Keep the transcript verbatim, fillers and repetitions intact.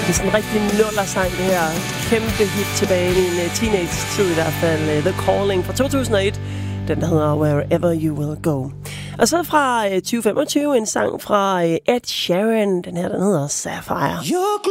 Det er sådan en rigtig nullersang, det her. Kæmpe hit tilbage i min teenage-tid i hvert fald. The Calling fra to tusind og et. Den, der hedder Wherever You Will Go. Og så fra tyve femogtyve en sang fra Ed Sheeran. Den her, den hedder Sapphire.